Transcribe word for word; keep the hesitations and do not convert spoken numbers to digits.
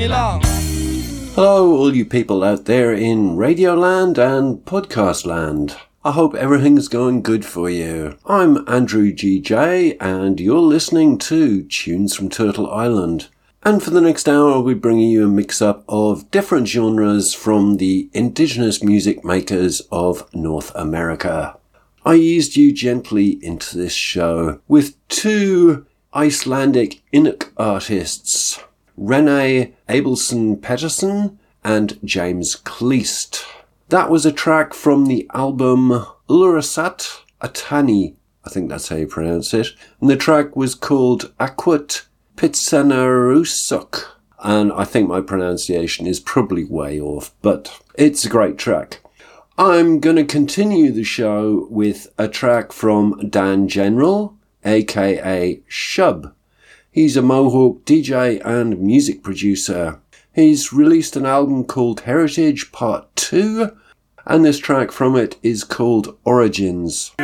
Hello, all you people out there in Radioland and Podcast Land. I hope everything's going good for you. I'm Andrew G J, and you're listening to Tunes from Turtle Island. And for the next hour, I'll be bringing you a mix-up of different genres from the indigenous music makers of North America. I eased you gently into this show with two Icelandic Inuk artists, Renee Abelson-Petterson and James Kleist. That was a track from the album Ulrasat Atani, I think that's how you pronounce it, and the track was called Aquat Pitsanarusuk, and I think my pronunciation is probably way off, but it's a great track. I'm going to continue the show with a track from Dan General, aka Shub. He's a Mohawk D J and music producer. He's released an album called Heritage Part two, and this track from it is called Origins.